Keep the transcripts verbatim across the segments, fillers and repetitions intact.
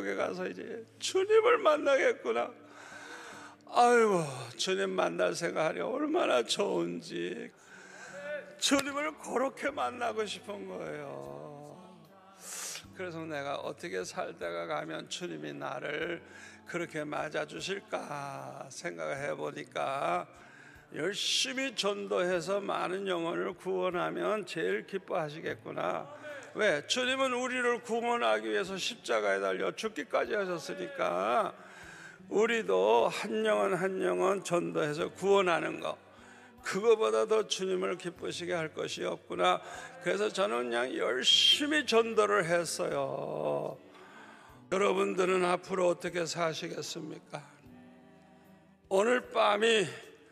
천국에 가서 이제 주님을 만나겠구나. 아이고, 주님 만날 생각하니 얼마나 좋은지. 주님을 그렇게 만나고 싶은 거예요. 그래서 내가 어떻게 살다가 가면 주님이 나를 그렇게 맞아주실까 생각해 보니까, 열심히 전도해서 많은 영혼을 구원하면 제일 기뻐하시겠구나. 왜? 주님은 우리를 구원하기 위해서 십자가에 달려 죽기까지 하셨으니까 우리도 한 영혼 한 영혼 전도해서 구원하는 거, 그거보다 더 주님을 기쁘시게 할 것이 없구나. 그래서 저는 그냥 열심히 전도를 했어요. 여러분들은 앞으로 어떻게 사시겠습니까? 오늘 밤이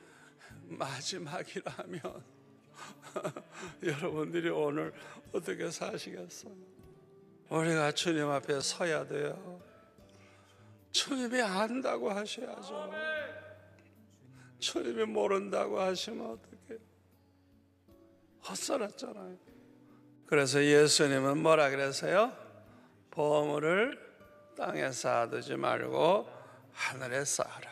마지막이라면 여러분들이 오늘 어떻게 사시겠어요? 우리가 주님 앞에 서야 돼요. 주님이 안다고 하셔야죠. 주님이 모른다고 하시면 어떡해요? 헛살았잖아요. 그래서 예수님은 뭐라 그랬어요? 보물을 땅에 쌓아두지 말고 하늘에 쌓아라.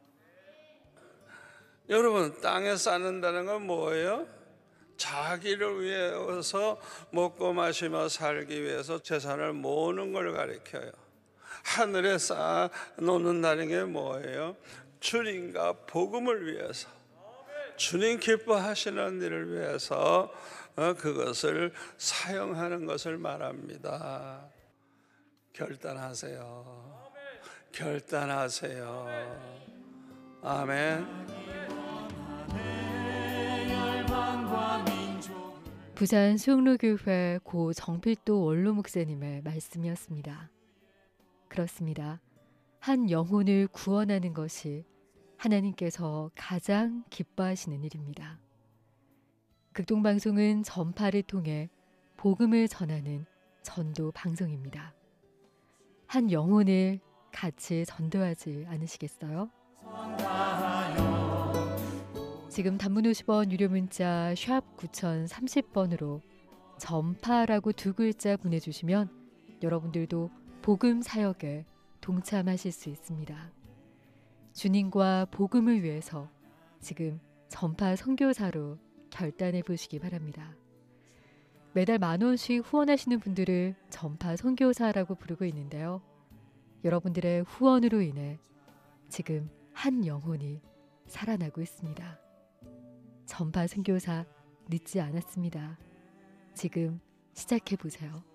여러분, 땅에 쌓는다는 건 뭐예요? 자기를 위해서 먹고 마시며 살기 위해서 재산을 모으는 걸 가리켜요. 하늘에 쌓아 놓는다는 게 뭐예요? 주님과 복음을 위해서, 주님 기뻐하시는 일을 위해서 그것을 사용하는 것을 말합니다. 결단하세요. 결단하세요. 아멘. 부산 수영로교회 고 정필도 원로 목사님의 말씀이었습니다. 그렇습니다. 한 영혼을 구원하는 것이 하나님께서 가장 기뻐하시는 일입니다. 극동방송은 전파를 통해 복음을 전하는 전도 방송입니다. 한 영혼을 같이 전도하지 않으시겠어요? 지금 단문 오십 원 유료 문자 샵 구공삼공 번으로 전파라고 두 글자 보내주시면 여러분들도 복음 사역에 동참하실 수 있습니다. 주님과 복음을 위해서 지금 전파 선교사로 결단해 보시기 바랍니다. 매달 만 원씩 후원하시는 분들을 전파 선교사라고 부르고 있는데요. 여러분들의 후원으로 인해 지금 한 영혼이 살아나고 있습니다. 전파 선교사 늦지 않았습니다. 지금 시작해 보세요.